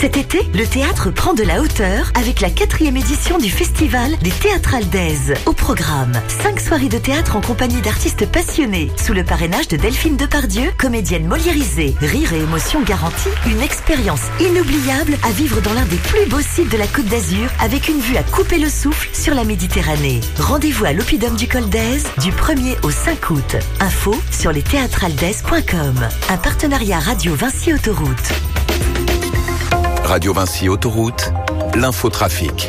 Cet été, le théâtre prend de la hauteur avec la 4e édition du Festival des Théâtrales d'Aise. Au programme, 5 soirées de théâtre en compagnie d'artistes passionnés. Sous le parrainage de Delphine Depardieu, comédienne moliérisée. Rire et émotion garantie, une expérience inoubliable à vivre dans l'un des plus beaux sites de la Côte d'Azur avec une vue à couper le souffle sur la Méditerranée. Rendez-vous à l'Oppidum du Col d'Aise du 1er au 5 août. Info sur lesthéatralesdaise.com. Un partenariat Radio Vinci Autoroute. Radio Vinci Autoroute, l'infotrafic.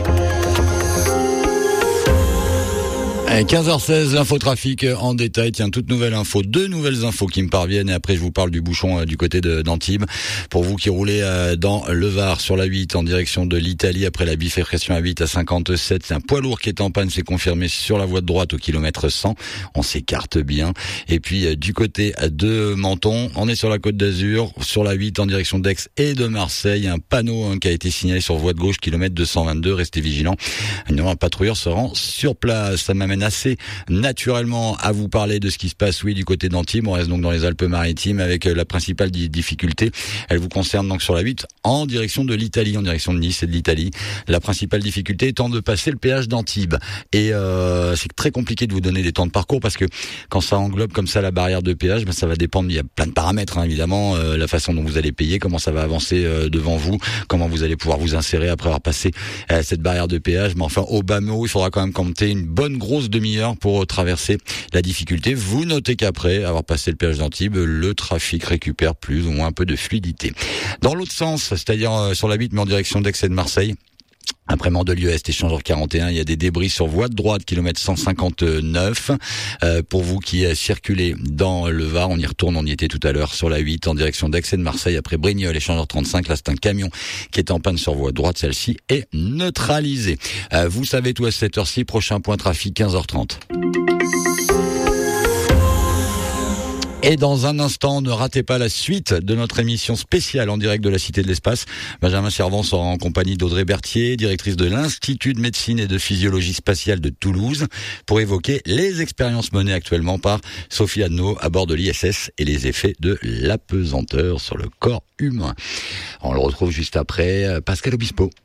15h16, l'infotrafic en détail. Tiens, toute nouvelle info, 2 nouvelles infos qui me parviennent et après je vous parle du bouchon du côté d'Antibes. Pour vous qui roulez dans le Var sur la 8 en direction de l'Italie après la bifurcation à 8 à 57, c'est un poids lourd qui est en panne, c'est confirmé sur la voie de droite au kilomètre 100. On s'écarte bien. Et puis du côté de Menton, on est sur la Côte d'Azur, sur la 8 en direction d'Aix et de Marseille. Un panneau qui a été signalé sur voie de gauche, kilomètre 222. Restez vigilants. Un patrouilleur se rend sur place. Ça m'amène assez naturellement à vous parler de ce qui se passe, du côté d'Antibes. On reste donc dans les Alpes-Maritimes avec la principale difficulté. Elle vous concerne donc sur la 8 en direction de l'Italie, en direction de Nice et de l'Italie. La principale difficulté étant de passer le péage d'Antibes. Et c'est très compliqué de vous donner des temps de parcours parce que quand ça englobe comme ça la barrière de péage, ça va dépendre, il y a plein de paramètres évidemment, la façon dont vous allez payer, comment ça va avancer devant vous, comment vous allez pouvoir vous insérer après avoir passé cette barrière de péage. Mais enfin, au bas mot, il faudra quand même compter une bonne grosse demi-heure pour traverser la difficulté. Vous notez qu'après avoir passé le péage d'Antibes, le trafic récupère plus ou moins un peu de fluidité. Dans l'autre sens, c'est-à-dire sur la 8 mais en direction d'Aix et de Marseille, après Mandelieu-Est, échangeur 41, il y a des débris sur voie de droite, kilomètre 159. Pour vous qui circulez dans le Var, on y retourne, on y était tout à l'heure, sur la 8, en direction d'Aix et de Marseille, après Brignoles, échangeur 35. Là, c'est un camion qui est en panne sur voie de droite, celle-ci est neutralisée. Vous savez tout à cette heure-ci, prochain point trafic, 15h30. Et dans un instant, ne ratez pas la suite de notre émission spéciale en direct de la Cité de l'Espace. Benjamin Servan sera en compagnie d'Audrey Berthier, directrice de l'Institut de médecine et de physiologie spatiale de Toulouse, pour évoquer les expériences menées actuellement par Sophie Adno à bord de l'ISS et les effets de l'apesanteur sur le corps humain. On le retrouve juste après Pascal Obispo.